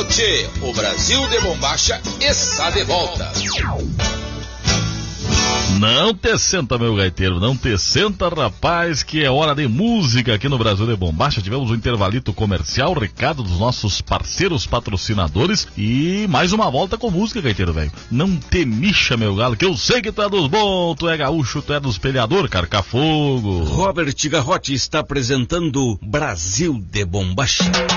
Tchê, o Brasil de Bombacha está de volta. Não te senta, meu gaiteiro, não te senta, rapaz, que é hora de música aqui no Brasil de Bombacha. Tivemos um intervalito comercial, recado dos nossos parceiros patrocinadores e mais uma volta com música, gaiteiro, velho. Não te mixa, meu galo, que eu sei que tu é dos bons, tu é gaúcho, tu é dos peleador, carca fogo. Robert Garrote está apresentando Brasil de Bombacha.